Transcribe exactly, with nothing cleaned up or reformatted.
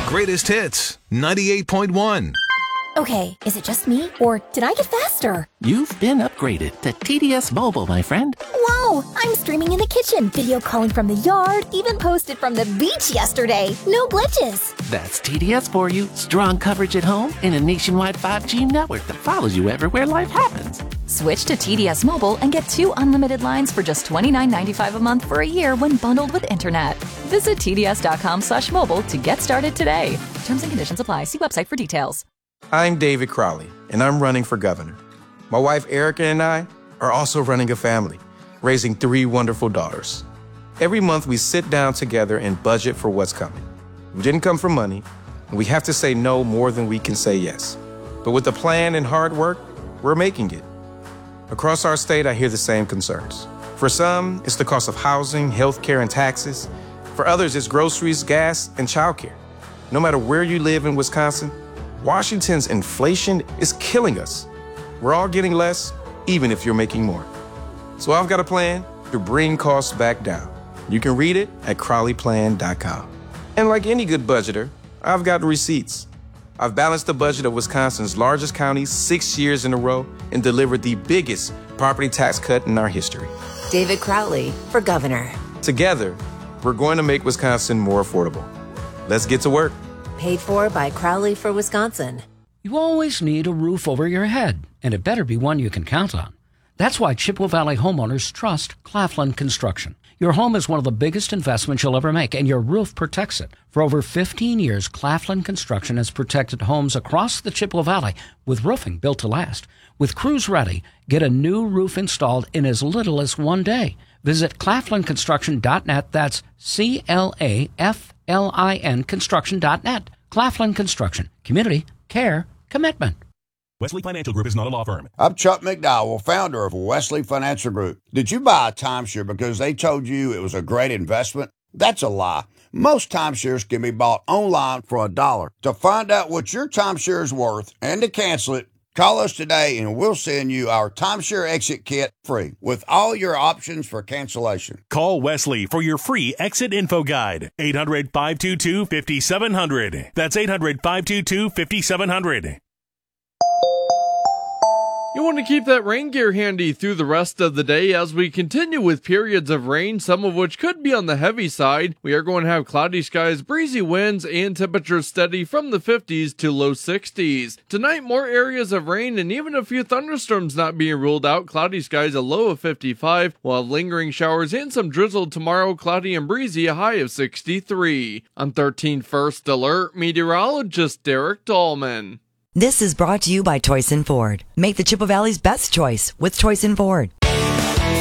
greatest hits, ninety-eight point one. Okay, is it just me, or did I get faster? You've been upgraded to T D S Mobile, my friend. Whoa, I'm streaming in the kitchen, video calling from the yard, even posted from the beach yesterday. No glitches. That's T D S for you. Strong coverage at home and a nationwide five G network that follows you everywhere life happens. Switch to T D S Mobile and get two unlimited lines for just twenty-nine ninety-five a month for a year when bundled with internet. Visit tds.com slash mobile to get started today. Terms and conditions apply. See website for details. I'm David Crowley, and I'm running for governor. My wife Erica and I are also running a family, raising three wonderful daughters. Every month we sit down together and budget for what's coming. We didn't come for money, and we have to say no more than we can say yes. But with a plan and hard work, we're making it. Across our state, I hear the same concerns. For some, it's the cost of housing, healthcare, and taxes. For others, it's groceries, gas, and childcare. No matter where you live in Wisconsin, Washington's inflation is killing us. We're all getting less, even if you're making more. So I've got a plan to bring costs back down. You can read it at crowley plan dot com. And like any good budgeter, I've got receipts. I've balanced the budget of Wisconsin's largest county six years in a row and delivered the biggest property tax cut in our history. David Crowley for governor. Together, we're going to make Wisconsin more affordable. Let's get to work. Paid for by Crowley for Wisconsin. You always need a roof over your head, and it better be one you can count on. That's why Chippewa Valley homeowners trust Claflin Construction. Your home is one of the biggest investments you'll ever make, and your roof protects it. For over fifteen years, Claflin Construction has protected homes across the Chippewa Valley with roofing built to last. With crews ready, get a new roof installed in as little as one day. Visit claflin construction dot net. That's C L A F L I N construction dot net. Claflin Construction. Community, care, commitment. Wesley Financial Group is not a law firm. I'm Chuck McDowell, founder of Wesley Financial Group. Did you buy a timeshare because they told you it was a great investment? That's a lie. Most timeshares can be bought online for a dollar. To find out what your timeshare is worth and to cancel it, call us today and we'll send you our timeshare exit kit free with all your options for cancellation. Call Wesley for your free exit info guide. eight hundred, five two two, five seven zero zero. That's eight hundred, five two two, five seven zero zero. You want to keep that rain gear handy through the rest of the day as we continue with periods of rain, some of which could be on the heavy side. We are going to have cloudy skies, breezy winds, and temperatures steady from the fifties to low sixties. Tonight, more areas of rain and even a few thunderstorms not being ruled out. Cloudy skies, a low of fifty-five. We'll have lingering showers and some drizzle tomorrow, cloudy and breezy, a high of sixty-three. On thirteen First Alert, meteorologist Derek Dahlman. This is brought to you by Toyson Ford. Make the Chippewa Valley's best choice with Toyson Ford.